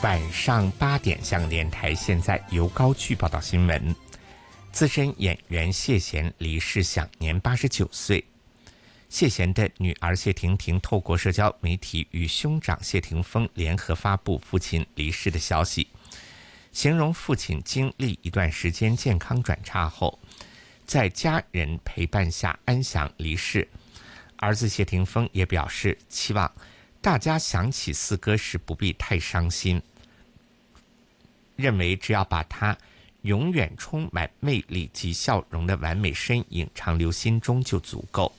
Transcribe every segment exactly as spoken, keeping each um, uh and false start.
晚上八点，香港电台现在由高炬报道新闻。资深演员谢贤离世，享年八十九岁。谢贤的女儿谢婷婷透过社交媒体与兄长谢霆锋联合发布父亲离世的消息，形容父亲经历一段时间健康转差后，在家人陪伴下安详离世。儿子谢霆锋也表示，期望大家想起四哥时不必太伤心，认为只要把他永远充满魅力及笑容的完美身影长留心中就足够。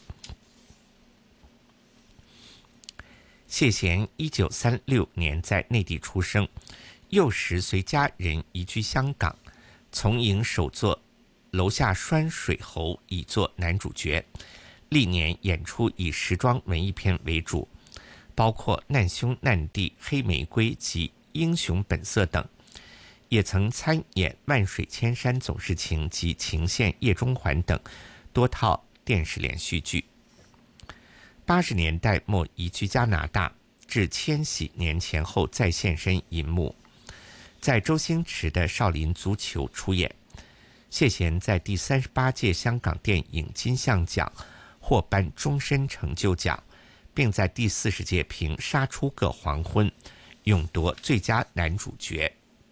谢贤一九三六年在内地出生，幼时随家人移居香港，从影首作《楼下拴水猴》以作男主角，历年演出以时装文艺片为主，包括《难兄难弟》《黑玫瑰》及《英雄本色》等，也曾参演《万水千山总是情》及《情线夜中环》等多套电视连续剧。八十年代末移居加拿大，至千禧年前后再现身银幕，在周星驰的《少林足球》出演。谢贤在第三十八届香港电影金像奖获颁终身成就奖，并在第四十届凭《杀出个黄昏》勇夺最佳男主角。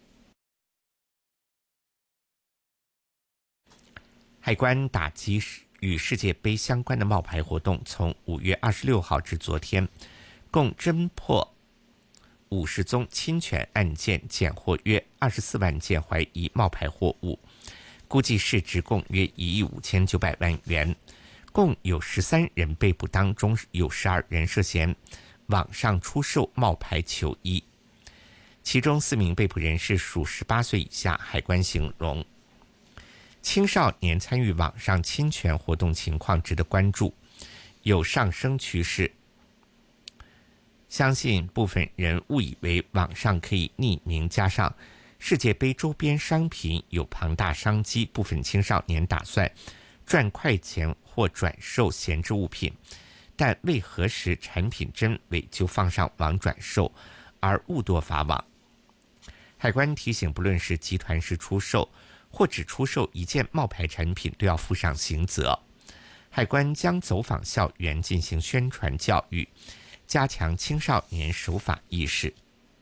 海关打击与世界杯相关的冒牌活动，从五月二十六号至昨天，共侦破五十宗侵权案件，检获约二十四万件怀疑冒牌货物，估计市值共约一亿五千九百万元。共有十三人被捕，当中有十二人涉嫌网上出售冒牌球衣，其中四名被捕人士属十八岁以下。海关形容青少年参与网上侵权活动情况值得关注，有上升趋势。相信部分人误以为网上可以匿名，加上世界杯周边商品有庞大商机，部分青少年打算赚快钱或转售闲置物品，但未核实产品真伪就放上网转售，而误堕法网。海关提醒，不论是集团式出售或只出售一件冒牌产品，都要负上刑责。海关将走访校园进行宣传教育，加强青少年守法意识。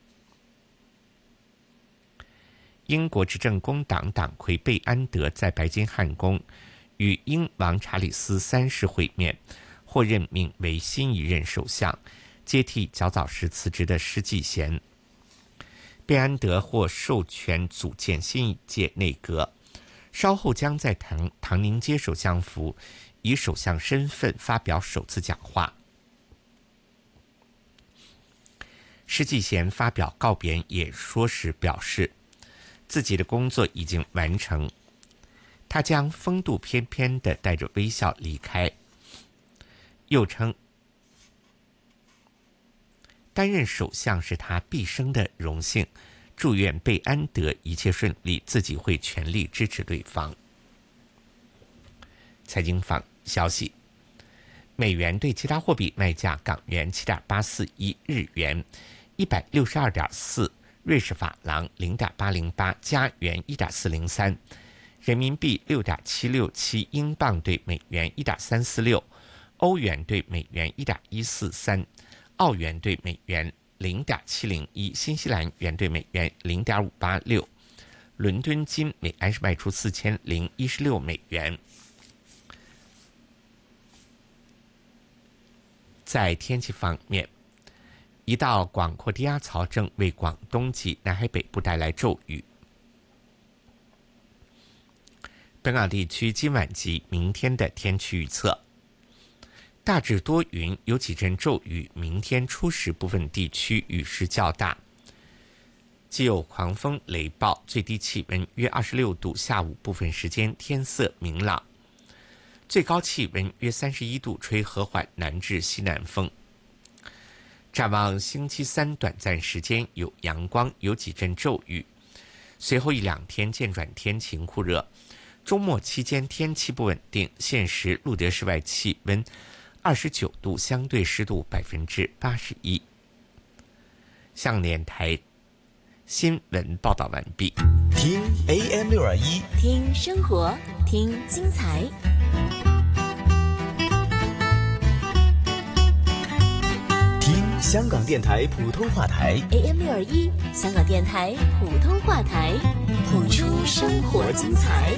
英国执政工党党魁贝安德在白金汉宫与英王查理斯三世会面，获任命为新一任首相，接替较早时辞职的施纪贤。贝安德获授权组建新一届内阁，稍后将在唐唐宁街首相府以首相身份发表首次讲话。施纪贤发表告别演说时表示，自己的工作已经完成，他将风度翩翩地带着微笑离开，又称担任首相是他毕生的荣幸，祝愿贝安德一切顺利，自己会全力支持对方。财经坊消息，美元对其他货币卖价：港元 七点八四一， 日元 一百六十二点四， 瑞士法郎 零点八零八， 加元 一点四零三， 人民币 六点七六七， 英镑对美元 一点三四六， 欧元对美元 一点一四三，澳元对美元 零点七零一， 新西兰元对美元 零点五八六， 伦敦金每安士卖出四千零一十六美元。在天气方面，一道广阔低压槽正为广东及南海北部带来骤雨。本港地区今晚及明天的天气预测：大致多云，有几阵骤雨，明天初时部分地区雨势较大，既有狂风雷暴，最低气温约二十六度，下午部分时间天色明朗，最高气温约三十一度，吹和缓南至西南风。展望星期三短暂时间有阳光，有几阵骤雨，随后一两天渐转天晴酷热。周末期间天气不稳定，现时录得室外气温二十九度，相对湿度百分之八十一。香港电台新闻报道完毕。 听 A M 六二一， 听生活，听精彩。 听香港电台普通话台 A M 六二一，香港电台普通话台，谱出生活精彩。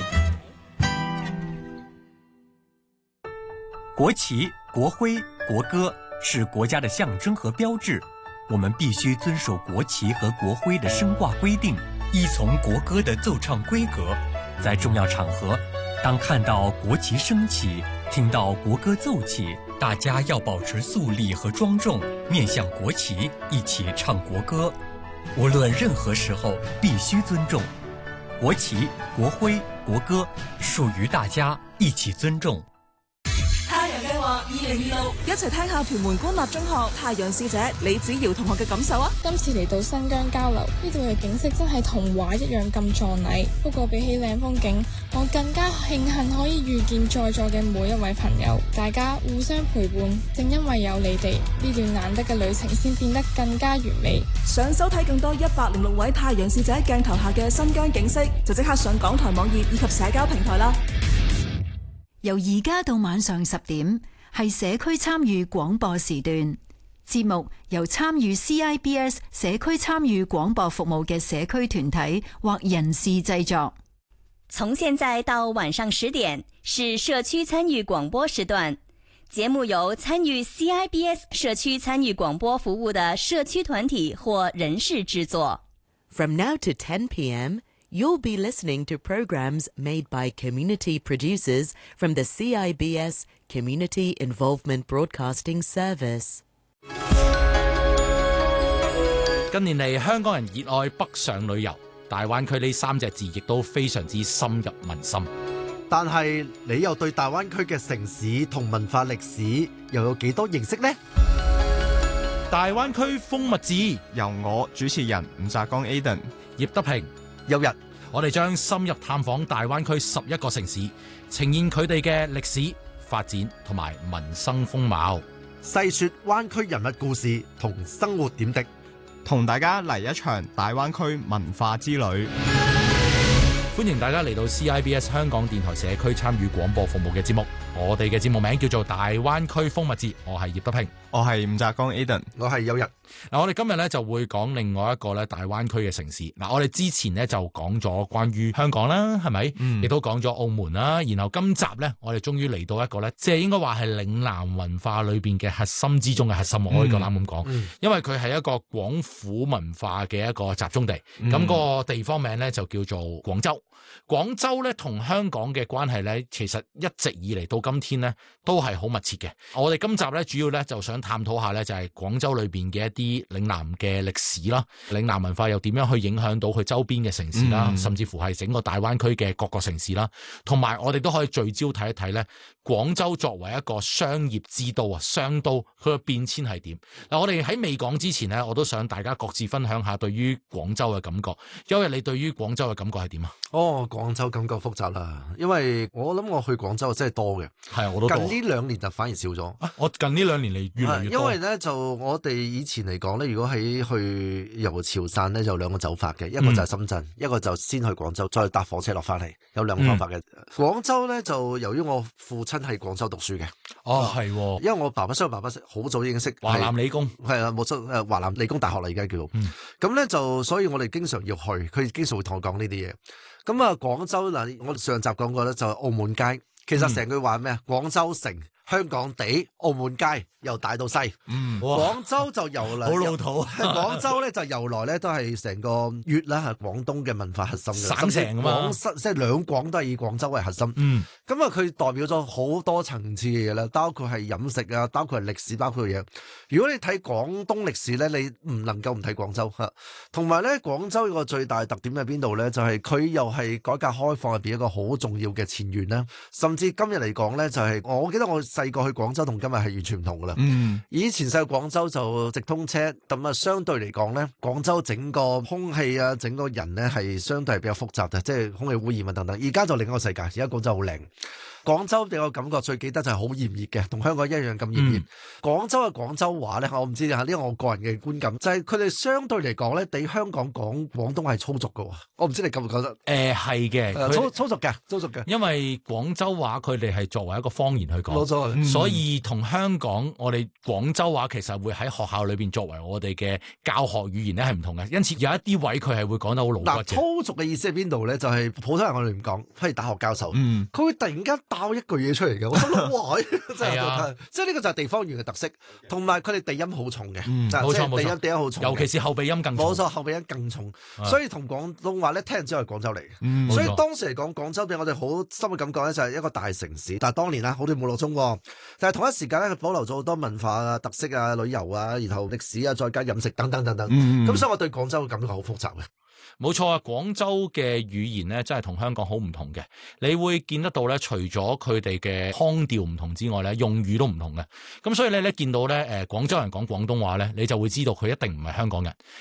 国旗、国徽、国歌是国家的象征和标志，我们必须遵守国旗和国徽的升挂规定，依从国歌的奏唱规格。在重要场合，当看到国旗升起，听到国歌奏起，大家要保持肃立和庄重，面向国旗，一起唱国歌。无论任何時候，必須尊重國旗、國徽、國歌，屬於大家，一起尊重。 太陽計劃二零二六，一齊聽下屯門官立中學太陽使者李子瑤同學嘅感受啊！ 今次嚟到新疆交流，呢度嘅景色真係童話一樣咁壯麗。不過比起靚風景，我更加慶幸可以遇見在座嘅每一位朋友，大家互相陪伴。正因為有你哋，呢段難得嘅旅程先變得更加完美。 想收睇更多一百零六位太陽使者鏡頭下嘅新疆景色，就即刻上港台網頁以及社交平台啦。 由而家到晚上十點，係社區參與廣播時段。節目由參與 C I B S 社區參與廣播服務嘅社區團體或人士製作。 從現在到晚上十點是社區參與廣播時段，節目由參與 C I B S 社區參與廣播服務的社區團體或人士製作。 From now to ten p.m.You'll be listening to programs made by community producers from the C I B S Community Involvement Broadcasting Service. 近年嚟，香港人熱愛北上旅遊，大灣區呢三隻字亦都非常之深入民心。 但係你又對大灣區嘅城市同文化歷史又有幾多認識呢？ 大灣區風物誌由我主持人吳澤剛 Aden、 葉德平。 有日， 我哋將深入探訪大灣區十一個城市，呈現佢哋嘅歷史發展同埋民生風貌， 細說灣區人物故事同生活點滴， 同大家嚟一場大灣區文化之旅。 歡迎大家嚟到 C I B S 香港電台社區參與廣播服務嘅節目。我哋嘅節目名叫做大灣區風物誌，我係葉德平， 我係吳澤剛 Aden， 我係有日。 嗱，我哋今日咧就會講另外一個咧大灣區嘅城市。嗱，我哋之前咧就講咗關於香港啦，係咪？嗯，亦都講咗澳門啦。然後今集咧，我哋終於嚟到一個咧，即係應該話係嶺南文化裏邊嘅核心之中嘅核心，嗯、我可以夠膽咁講。嗯、因為佢係一個廣府文化嘅一個集中地。咁、嗯、個地方名咧就叫做廣州。廣州咧同香港嘅關係咧，其實一直以嚟到今天咧都係好密切嘅。我哋今集咧主要咧就想探討下咧，就係廣州裏邊嘅一啲嶺南嘅歷史啦，嶺南文化又點樣去影響到佢周邊嘅城市啦，嗯、甚至乎係整個大灣區嘅各個城市啦。同埋我哋都可以聚焦睇一睇咧，廣州作為一個商業之都啊，商都佢嘅變遷係點。嗱，我哋喺未講之前咧，我都想大家各自分享下對於廣州嘅感覺。因為你對於廣州嘅感覺係點啊？ 哦，廣州感覺複雜啦，因為我諗我去廣州真係多嘅， 係我都多。 近呢兩年就反而少咗。啊， 我近呢兩年嚟越嚟越多。 因為咧就我哋以前嚟講咧，如果喺去由潮汕咧，就有兩個走法嘅，一個就係深圳，嗯、一個就先去廣州，再搭火車落翻嚟，有兩個方法嘅。嗯、廣州咧就由於我父親喺廣州讀書嘅， 哦係， 因為我爸爸雖然爸爸好早已經識華南理工， 係啊冇錯誒華南理工大學啦而家叫做，咁咧、嗯、就所以我哋經常要去，佢經常會同我講呢啲嘢。咁啊，廣州嗱，我上集講過咧，就係澳門街。其實成句話咩啊？廣州城、香港地、澳門街，由大到西。嗯，廣州就由嚟好老土。 廣州咧就由來咧都係成個粵啦，係廣東嘅文化核心嘅。 省城啊嘛， 廣即係兩廣都係以廣州為核心。 嗯， 咁啊，佢代表咗好多層次嘅嘢啦，包括係飲食啊，包括係歷史，包括嘢。如果你睇廣東歷史咧，你唔能夠唔睇廣州吓。同埋咧，廣州一個最大特點喺邊度咧？就係、是、佢又係改革開放入邊一個好重要嘅前沿啦。甚至今日嚟講咧，就係、是、我記得我細個去廣州同今日係完全唔同噶啦。嗯，以前細個廣州就直通車，咁啊相對嚟講咧，廣州整個空氣啊，整個人咧係相對係比較複雜嘅，即係空氣污染啊等等。而家就另一個世界，而家廣州好靚。 廣州俾我感覺最記得就係好炎熱嘅，同香港一樣咁炎熱。 嗯、 廣州嘅廣州話咧，我唔知啊，呢個我個人嘅觀感就係佢哋相對嚟講咧，比香港講廣東係粗俗嘅。我唔知你覺唔覺得？ 誒係嘅， 粗粗俗嘅，粗俗嘅。 因為廣州話佢哋係作為一個方言去講， 冇錯、嗯， 所以同香港我哋廣州話其實會喺學校裏邊作為我哋嘅教學語言咧係唔同嘅，因此有一啲位佢係會講得好露骨嘅。 粗俗嘅意思係邊度咧？就係、是、普通人我哋唔講，譬如大學教授，佢、 嗯、 會突然間爆一句嘢出嚟嘅，我心諗哇，真係、啊，即係呢個就係地方言嘅特色，同埋佢哋地音好重嘅，冇、嗯、錯冇錯，地音地音好重， 尤其是後鼻音更重， 冇錯，後鼻音更重，所以同廣東話咧聽人知係廣州嚟嘅、嗯，所以當時嚟講廣州俾我哋好深嘅感覺咧就係一個大城市，但係當年啦好似冇落中，但係同一時間咧佢保留咗好多文化啊、特色啊、旅遊啊，然後歷史啊，再加飲食等等等等，咁、嗯、所以我對廣州嘅感覺好複雜嘅。 冇錯啊，廣州嘅語言咧真係同香港好唔同嘅。你會見得到咧，除咗佢哋嘅腔調唔同之外咧，用語都唔同嘅。咁所以咧，你見到咧誒廣州人講廣東話咧，你就會知道佢一定唔係香港人。